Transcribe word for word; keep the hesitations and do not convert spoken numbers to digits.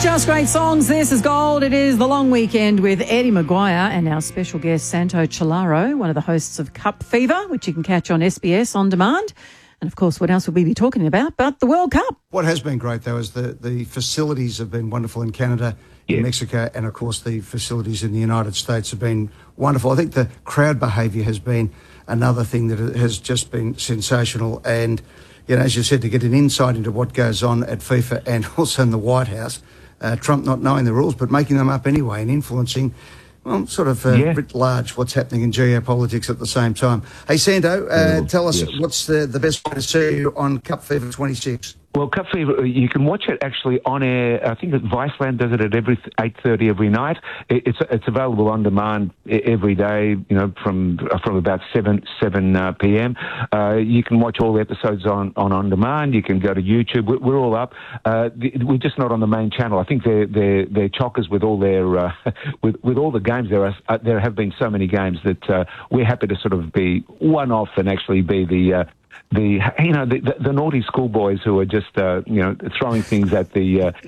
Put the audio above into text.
Just great songs. This is Gold. It is The Long Weekend with Eddie Maguire and our special guest, Santo Ciallaro, one of the hosts of Cup Fever, which you can catch on S B S On Demand. And, of course, what else will we be talking about but the World Cup? What has been great, though, is the, the facilities have been wonderful in Canada, yeah. in Mexico, and, of course, the facilities in the United States have been wonderful. I think the crowd behaviour has been another thing that has just been sensational. And, you know, as you said, to get an insight into what goes on at FIFA and also in the White House, uh, Trump not knowing the rules but making them up anyway and influencing, well, sort of uh, yeah. writ large what's happening in geopolitics at the same time. Hey, Santo, uh, oh, tell us yes. what's the, the best way to see you on Cup Fever twenty-six? Well, Cup Fever, you can watch it actually on air. I think that Viceland does it at every eight thirty every night. It's it's available on demand every day. You know, from from about seven seven uh, p m. Uh, you can watch all the episodes on on on demand. You can go to YouTube. We're, we're all up. Uh, we're just not on the main channel. I think they're they're they're chockers with all their uh, with with all the games. There are uh, there have been so many games that uh, we're happy to sort of be one off and actually be the. Uh, The you know the, the, the naughty schoolboys who are just uh, you know throwing things at the uh,